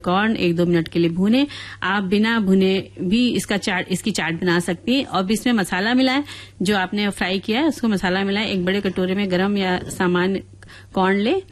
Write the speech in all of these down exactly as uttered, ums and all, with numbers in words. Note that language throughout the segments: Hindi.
कॉर्न एक दो मिनट के लिए भूने। आप बिना भुने भी इसका चाट इसकी चाट बना सकती हैं। और इसमें मसाला मिलाएं, जो आपने फ्राई किया है उसको मसाला मिलाएं। एक बड़े कटोरे में गरम या सामान्य कॉर्न ले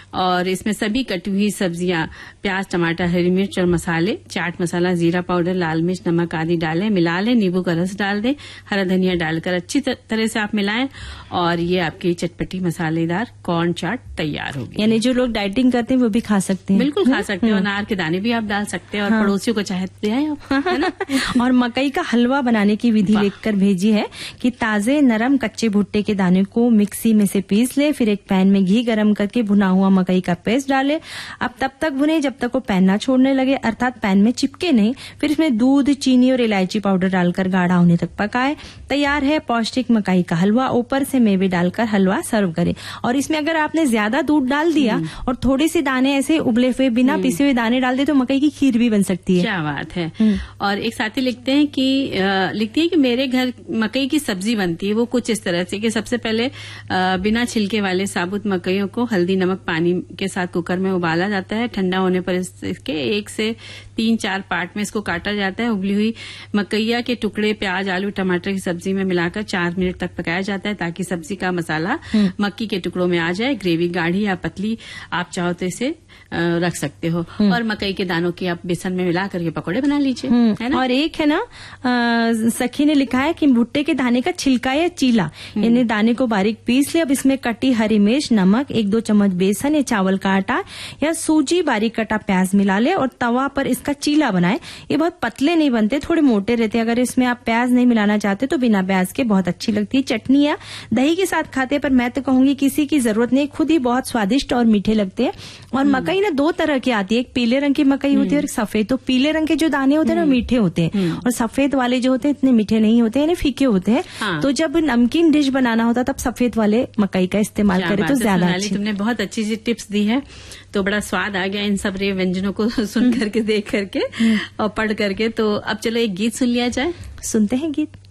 और इसमें सभी कटी हुई सब्जियां, प्याज, टमाटर, हरी मिर्च और मसाले, चाट मसाला, जीरा पाउडर, लाल मिर्च, नमक आदि डालें, मिला लें। नींबू का रस डाल दें, हरा धनिया डालकर अच्छी तरह से आप मिलाएं और ये आपकी चटपटी मसालेदार कॉर्न चाट तैयार होगी। यानी जो लोग डाइटिंग करते हैं वो भी खा सकते हैं। बिल्कुल खा सकते हैं। और अनार के दाने भी आप डाल सकते हैं और हाँ। पड़ोसियों को चाहे दे आए आप, है ना। और मकई का हलवा बनाने की विधि लिखकर भेजी है कि ताजे नरम कच्चे भुट्टे के दाने को मिक्सी में से पीस ले, फिर एक पैन में घी गरम करके भुना हुआ मकई का पेस्ट डाले। अब तब तक भुने जब तक वो पैन ना छोड़ने लगे, अर्थात पैन में चिपके नहीं। फिर इसमें दूध, चीनी और इलायची पाउडर डालकर गाढ़ा होने तक पकाए। तैयार है पौष्टिक मकई का हलवा। ऊपर से मेवे डालकर हलवा सर्व करें। और इसमें अगर आपने ज्यादा दूध डाल दिया और थोड़े से दाने ऐसे उबले हुए बिना पिसे हुए दाने डाल दे तो मकई की खीर भी बन सकती है। क्या बात है। और एक साथी लिखते हैं कि लिखती है कि मेरे घर मकई की सब्जी बनती है, वो कुछ इस तरह से कि सबसे पहले बिना छिलके वाले साबुत मकइयों को हल्दी नमक पानी के साथ कुकर में उबाला जाता है। ठंडा होने पर इसके एक से तीन चार पार्ट में इसको काटा जाता है। उबली हुई मकइया के टुकड़े प्याज, आलू, टमाटर की सब्जी में मिलाकर चार मिनट तक पकाया जाता है ताकि सब्जी का मसाला मक्की के टुकड़ों में आ जाए। ग्रेवी गाढ़ी या पतली आप चाहो तो इसे रख सकते हो। और मकई के दानों की आप बेसन में मिला करके पकौड़े बना लीजिए, है ना। और एक है ना आ, सखी ने लिखा है कि भुट्टे के दाने का छिलका या चीला, यानी दाने को बारीक पीस ले। अब इसमें कटी हरी मिर्च, नमक, एक दो चम्मच बेसन या चावल का आटा या सूजी, बारीक कटा प्याज मिला ले और तवा पर इसका चीला बनाए। ये बहुत पतले नहीं बनते, थोड़े मोटे रहते हैं। अगर इसमें आप प्याज नहीं मिलाना चाहते तो बिना प्याज के बहुत अच्छी लगती है। चटनी या दही के साथ खाते पर मैं तो कहूंगी किसी की जरूरत नहीं, खुद ही बहुत स्वादिष्ट और मीठे लगते हैं। और मकई ना दो तरह की आती है, एक पीले रंग की मकई होती है और एक सफेद। तो पीले रंग के जो दाने होते हैं ना मीठे होते हैं और सफेद वाले जो होते हैं इतने मीठे नहीं होते, यानी फीके होते हैं। हाँ। तो जब नमकीन डिश बनाना होता तब सफेद वाले मकई का इस्तेमाल करें तो ज्यादा अच्छी। तुमने बहुत अच्छी सी टिप्स दी है, तो बड़ा स्वाद आ गया इन सब रे व्यंजनों को सुन करके, देख करके और पढ़ करके। तो अब चलो एक गीत सुन लिया जाए। सुनते हैं गीत।